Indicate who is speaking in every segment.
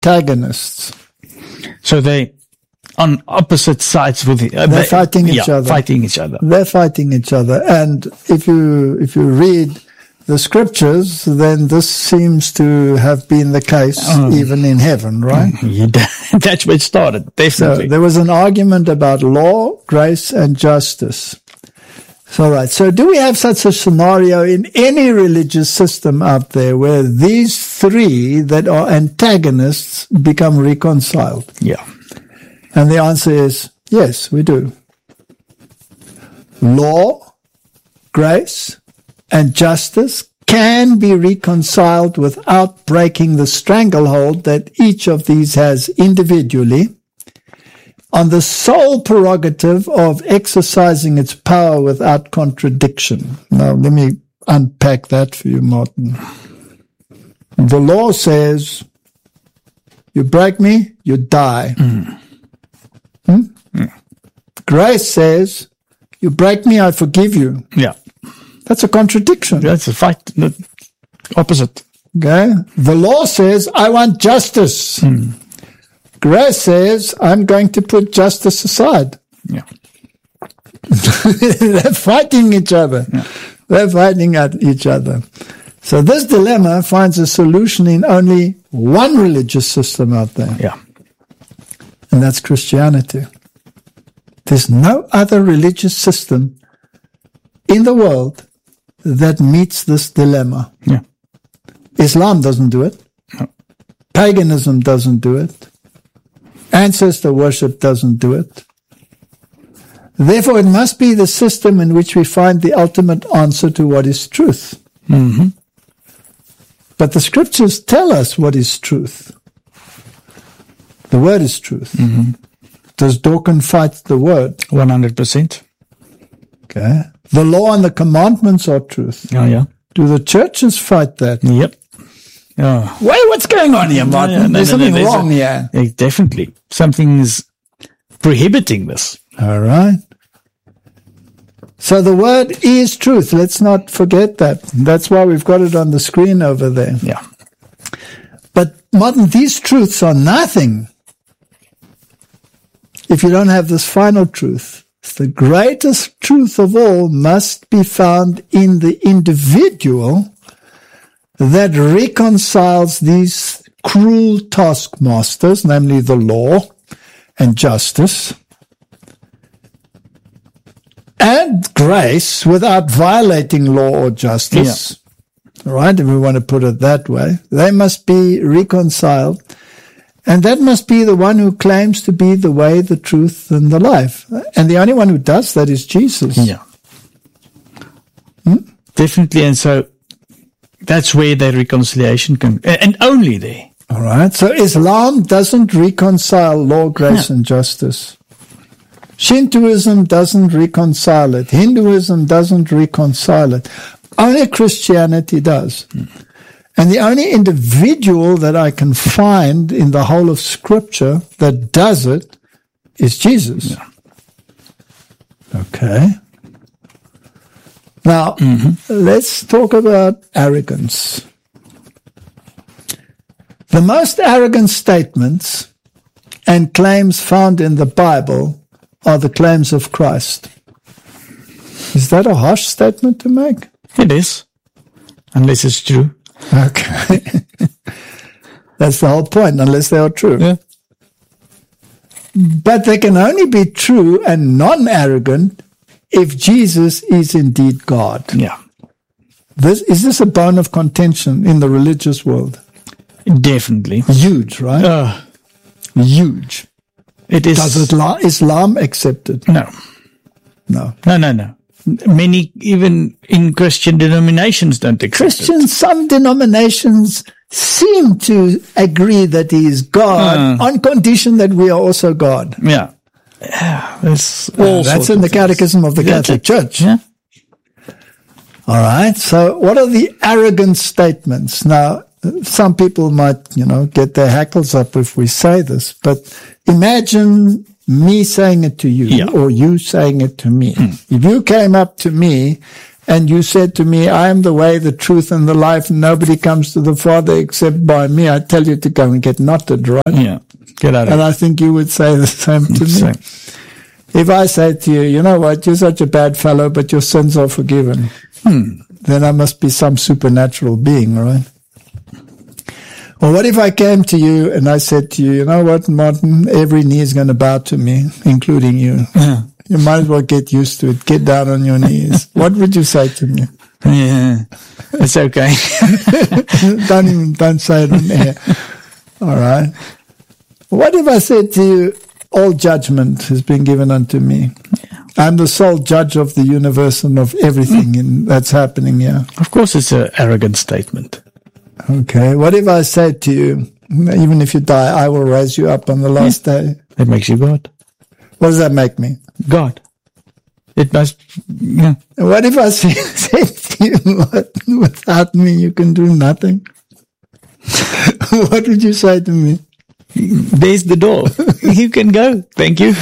Speaker 1: antagonists.
Speaker 2: So they on opposite sides with
Speaker 1: they're fighting each other.
Speaker 2: Fighting each other.
Speaker 1: They're fighting each other. And if you read the scriptures, then this seems to have been the case even in heaven, right?
Speaker 2: That's where it started, definitely.
Speaker 1: So there was an argument about law, grace, and justice. So, right. So do we have such a scenario in any religious system out there where these three that are antagonists become reconciled?
Speaker 2: Yeah.
Speaker 1: And the answer is yes, we do. Law, grace, and justice can be reconciled without breaking the stranglehold that each of these has individually on the sole prerogative of exercising its power without contradiction. Now, let me unpack that for you, Martin. The law says, you break me, you die. Grace says, you break me, I forgive you.
Speaker 2: Yeah.
Speaker 1: That's a contradiction.
Speaker 2: That's a fight. Opposite.
Speaker 1: Okay. The law says, I want justice. Grace says, I'm going to put justice aside.
Speaker 2: Yeah.
Speaker 1: They're fighting each other.
Speaker 2: Yeah.
Speaker 1: They're fighting at each other. So this dilemma finds a solution in only one religious system out there.
Speaker 2: Yeah.
Speaker 1: And that's Christianity. There's no other religious system in the world that meets this dilemma.
Speaker 2: Yeah.
Speaker 1: Islam doesn't do it.
Speaker 2: No.
Speaker 1: Paganism doesn't do it. Ancestor worship doesn't do it. Therefore, it must be the system in which we find the ultimate answer to what is truth.
Speaker 2: Mm-hmm.
Speaker 1: But the scriptures tell us what is truth. The word is truth.
Speaker 2: Mm-hmm.
Speaker 1: Does Dawkins fight the word?
Speaker 2: 100%.
Speaker 1: Okay. The law and the commandments are truth.
Speaker 2: Oh, yeah.
Speaker 1: Do the churches fight that?
Speaker 2: Yep. Oh.
Speaker 1: Wait, what's going on here, Martin? There's something wrong here.
Speaker 2: Definitely. Something is prohibiting this.
Speaker 1: All right. So the word is truth. Let's not forget that. That's why we've got it on the screen over there.
Speaker 2: Yeah.
Speaker 1: But, Martin, these truths are nothing if you don't have this final truth. The greatest truth of all must be found in the individual that reconciles these cruel taskmasters, namely the law and justice, and grace without violating law or justice. Yeah. All right, if we want to put it that way. They must be reconciled. And that must be the one who claims to be the way, the truth, and the life. And the only one who does that is Jesus.
Speaker 2: Yeah. Definitely. And so that's where the reconciliation can, and only there.
Speaker 1: All right. So Islam doesn't reconcile law, grace, and justice. Shintoism doesn't reconcile it. Hinduism doesn't reconcile it. Only Christianity does. And the only individual that I can find in the whole of Scripture that does it is Jesus.
Speaker 2: Yeah.
Speaker 1: Okay. Now, let's talk about arrogance. The most arrogant statements and claims found in the Bible are the claims of Christ. Is that a harsh statement to make?
Speaker 2: It is, unless it's true.
Speaker 1: Okay. That's the whole point, unless they are true.
Speaker 2: Yeah.
Speaker 1: But they can only be true and non-arrogant if Jesus is indeed God.
Speaker 2: Yeah.
Speaker 1: Is this a bone of contention in the religious world?
Speaker 2: Definitely.
Speaker 1: Huge, right? Huge.
Speaker 2: It is.
Speaker 1: Does Islam accept it?
Speaker 2: No.
Speaker 1: No.
Speaker 2: No. Many, even in Christian denominations, don't accept
Speaker 1: Christians, some denominations seem to agree that he is God on condition that we are also God.
Speaker 2: Yeah. That's
Speaker 1: in the Catechism of the Catholic Church.
Speaker 2: Yeah.
Speaker 1: All right. So what are the arrogant statements? Now, some people might, get their hackles up if we say this, but imagine me saying it to you or you saying it to me. If you came up to me and you said to me, I am the way, the truth, and the life, and nobody comes to the Father except by me, I tell you to go and get knotted, right?
Speaker 2: Yeah. Get out of
Speaker 1: And
Speaker 2: it.
Speaker 1: I think you would say the same to me.
Speaker 2: Same.
Speaker 1: If I say to you, you know what, you're such a bad fellow, but your sins are forgiven, then I must be some supernatural being, right? Or what if I came to you and I said to you, you know what, Martin, every knee is going to bow to me, including you.
Speaker 2: Yeah.
Speaker 1: You might as well get used to it. Get down on your knees. What would you say to me?
Speaker 2: Yeah. It's okay.
Speaker 1: Don't say it in air. All right. What if I said to you, all judgment has been given unto me? I'm the sole judge of the universe and of everything that's happening here.
Speaker 2: Of course, it's an arrogant statement.
Speaker 1: Okay. What if I said to you, even if you die, I will raise you up on the last day?
Speaker 2: That makes you God.
Speaker 1: What does that make me?
Speaker 2: God. It must, yeah.
Speaker 1: What if I said to you, without me you can do nothing? What would you say to me?
Speaker 2: There's the door. You can go. Thank you.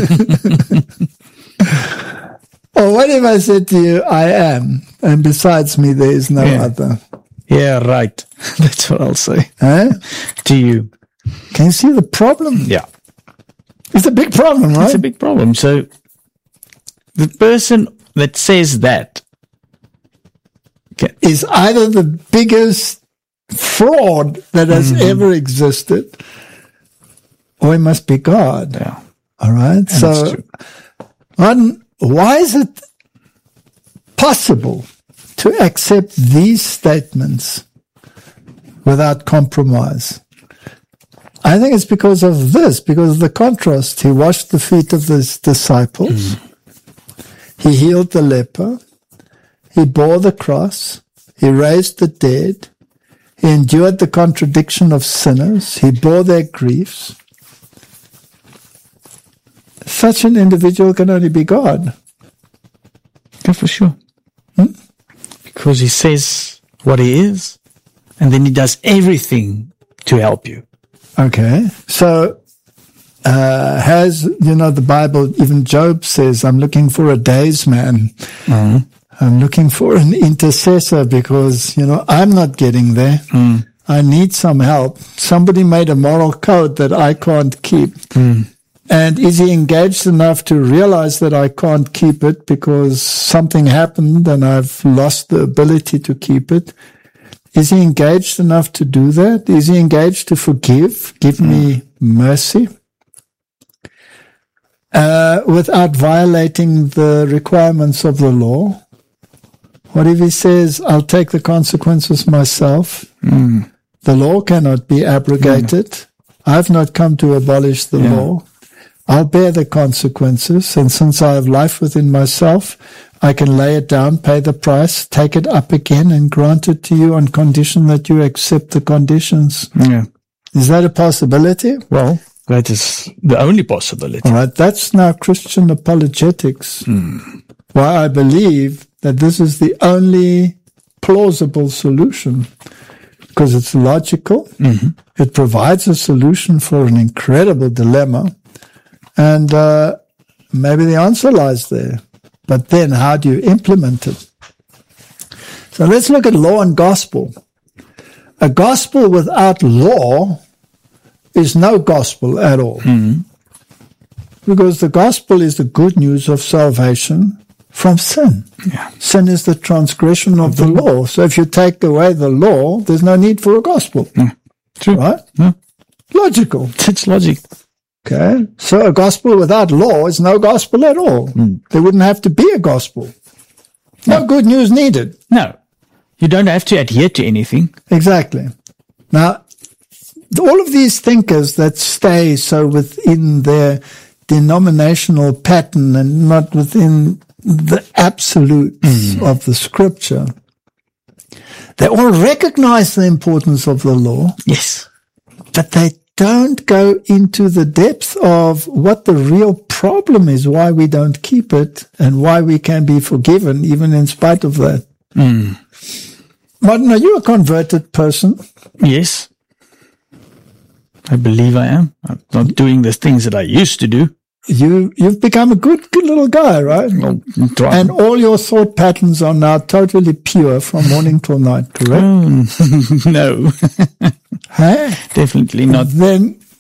Speaker 1: Or what if I said to you, I am, and besides me there is no other?
Speaker 2: Yeah, right. That's what I'll say.
Speaker 1: Huh?
Speaker 2: To you.
Speaker 1: Can you see the problem?
Speaker 2: Yeah.
Speaker 1: It's a big problem, right?
Speaker 2: It's a big problem. So the person that says that
Speaker 1: is either the biggest fraud that has ever existed, or it must be God.
Speaker 2: Yeah.
Speaker 1: All right.
Speaker 2: And
Speaker 1: so, why is it possible to accept these statements without compromise? I think it's because of this, because of the contrast. He washed the feet of his disciples. He healed the leper. He bore the cross. He raised the dead. He endured the contradiction of sinners. He bore their griefs. Such an individual can only be God.
Speaker 2: Yeah, for sure. Because he says what he is, and then he does everything to help you.
Speaker 1: Okay. So, the Bible, even Job says, I'm looking for a days man. I'm looking for an intercessor because, I'm not getting there. I need some help. Somebody made a moral code that I can't keep. And is he engaged enough to realize that I can't keep it because something happened and I've lost the ability to keep it? Is he engaged enough to do that? Is he engaged to forgive, give me mercy, without violating the requirements of the law? What if he says, I'll take the consequences myself? The law cannot be abrogated. I've not come to abolish the law. I'll bear the consequences, and since I have life within myself, I can lay it down, pay the price, take it up again, and grant it to you on condition that you accept the conditions.
Speaker 2: Yeah.
Speaker 1: Is that a possibility?
Speaker 2: Well, that is the only possibility.
Speaker 1: All right, that's now Christian apologetics. Why I believe that this is the only plausible solution, because it's logical. It provides a solution for an incredible dilemma. And maybe the answer lies there. But then how do you implement it? So let's look at law and gospel. A gospel without law is no gospel at all. Because the gospel is the good news of salvation from sin. Sin is the transgression of the law. So if you take away the law, there's no need for a gospel.
Speaker 2: True.
Speaker 1: Right? Logical.
Speaker 2: It's logic.
Speaker 1: Okay, so a gospel without law is no gospel at all. There wouldn't have to be a gospel. No good news needed.
Speaker 2: No. You don't have to adhere to anything.
Speaker 1: Exactly. Now, all of these thinkers that stay so within their denominational pattern and not within the absolutes of the scripture, they all recognize the importance of the law.
Speaker 2: Yes.
Speaker 1: But they don't go into the depth of what the real problem is, why we don't keep it, and why we can be forgiven even in spite of that. Martin, are you a converted person?
Speaker 2: Yes. I believe I am. I'm not doing the things that I used to do.
Speaker 1: you've become a good little guy, right?
Speaker 2: Well, try.
Speaker 1: And all your thought patterns are now totally pure from morning till night, correct?
Speaker 2: No,
Speaker 1: Huh?
Speaker 2: definitely not.
Speaker 1: Then